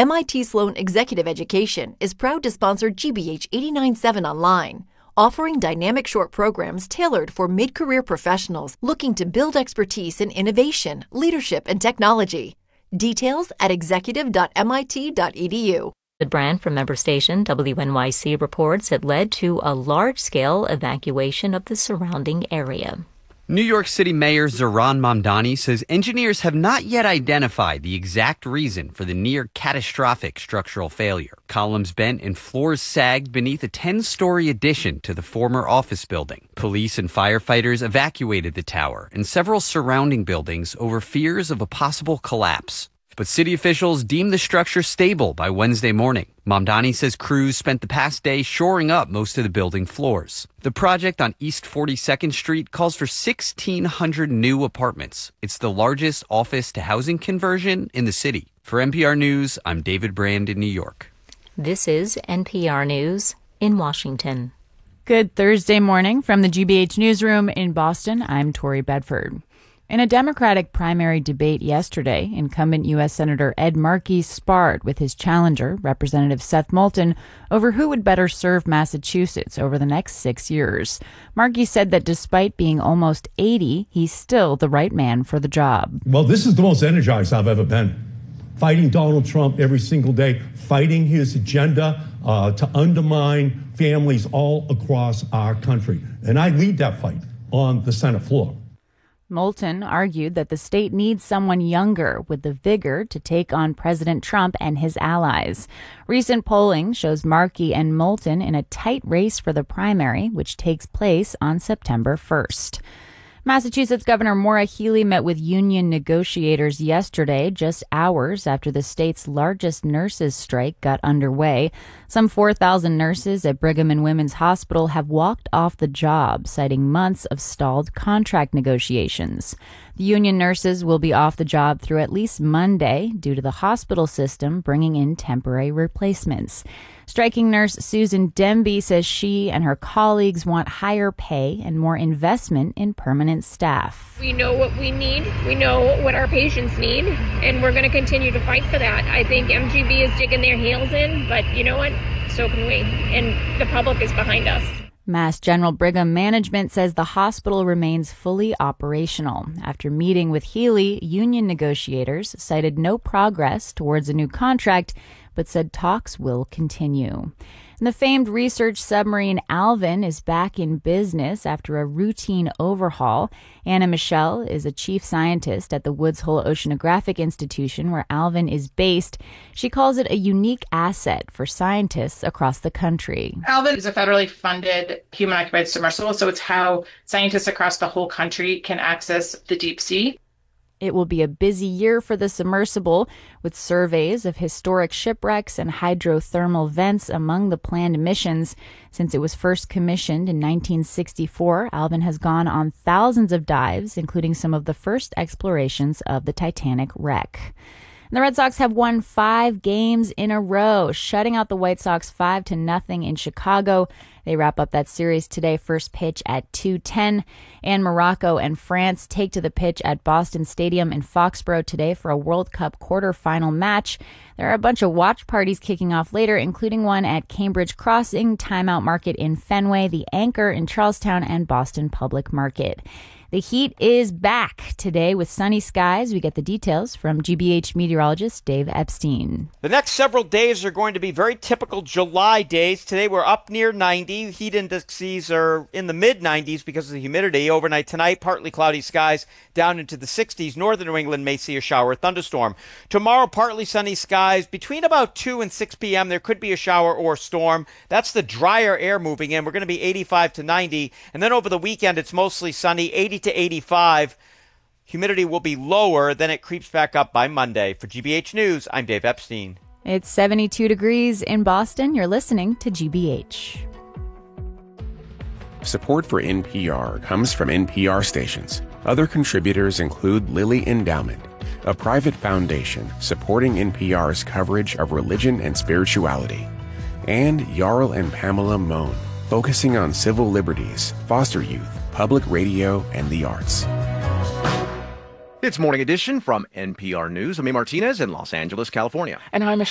MIT Sloan Executive Education is proud to sponsor GBH 89.7 Online, offering dynamic short programs tailored for mid-career professionals looking to build expertise in innovation, leadership, and technology. Details at executive.mit.edu. Brand from member station WNYC reports it led to a large-scale evacuation of the surrounding area. New York City Mayor Zohran Mamdani says engineers have not yet identified the exact reason for the near-catastrophic structural failure. Columns bent and floors sagged beneath a 10-story addition to the former office building. Police and firefighters evacuated the tower and several surrounding buildings over fears of a possible collapse. But city officials deemed the structure stable by Wednesday morning. Mamdani says crews spent the past day shoring up most of the building floors. The project on East 42nd Street calls for 1,600 new apartments. It's the largest office-to-housing conversion in the city. For NPR News, I'm David Brand in New York. This is NPR News in Washington. Good Thursday morning from the GBH Newsroom in Boston. I'm Tori Bedford. In a Democratic primary debate yesterday, incumbent U.S. Senator Ed Markey sparred with his challenger, Representative Seth Moulton, over who would better serve Massachusetts over the next 6 years. Markey said that despite being almost 80, he's still the right man for the job. Well, this is the most energized I've ever been. Fighting Donald Trump every single day, fighting his agenda to undermine families all across our country. And I lead that fight on the Senate floor. Moulton argued that the state needs someone younger with the vigor to take on President Trump and his allies. Recent polling shows Markey and Moulton in a tight race for the primary, which takes place on September 1st. Massachusetts Governor Maura Healey met with union negotiators yesterday, just hours after the state's largest nurses' strike got underway. Some 4,000 nurses at Brigham and Women's Hospital have walked off the job, citing months of stalled contract negotiations. The union nurses will be off the job through at least Monday due to the hospital system bringing in temporary replacements. Striking nurse Susan Demby says she and her colleagues want higher pay and more investment in permanent staff. We know what we need. We know what our patients need, and we're going to continue to fight for that. I think MGB is digging their heels in, but you know what? So can we. And the public is behind us. Mass General Brigham management says the hospital remains fully operational. After meeting with Healey, union negotiators cited no progress towards a new contract, but said talks will continue. And the famed research submarine Alvin is back in business after a routine overhaul. Anna Michelle is a chief scientist at the Woods Hole Oceanographic Institution, where Alvin is based. She calls it a unique asset for scientists across the country. Alvin is a federally funded human-occupied submersible, so it's how scientists across the whole country can access the deep sea. It will be a busy year for the submersible, with surveys of historic shipwrecks and hydrothermal vents among the planned missions. Since it was first commissioned in 1964, Alvin has gone on thousands of dives, including some of the first explorations of the Titanic wreck. The Red Sox have won 5 games in a row, shutting out the White Sox 5-0 in Chicago. They wrap up that series today, first pitch at 2:10. And Morocco and France take to the pitch at Boston Stadium in Foxborough today for a World Cup quarterfinal match. There are a bunch of watch parties kicking off later, including one at Cambridge Crossing, Timeout Market in Fenway, The Anchor in Charlestown, and Boston Public Market. The heat is back today with sunny skies. We get the details from GBH meteorologist Dave Epstein. The next several days are going to be very typical July days. Today we're up near 90. Heat indices are in the mid-90s because of the humidity. Overnight tonight, partly cloudy skies down into the 60s. Northern New England may see a shower or thunderstorm. Tomorrow, partly sunny skies. Between about 2 and 6 p.m., there could be a shower or storm. That's the drier air moving in. We're going to be 85 to 90. And then over the weekend, it's mostly sunny, 80 to 85. Humidity will be lower, then it creeps back up by Monday. For GBH News, I'm Dave Epstein. It's 72 degrees in Boston. You're listening to GBH. Support for NPR comes from NPR stations. Other contributors include Lilly Endowment, a private foundation supporting NPR's coverage of religion and spirituality, and Jarl and Pamela Mohn, focusing on civil liberties, foster youth, public radio, and the arts. It's Morning Edition from NPR News. I'm Martinez in Los Angeles, California. And I'm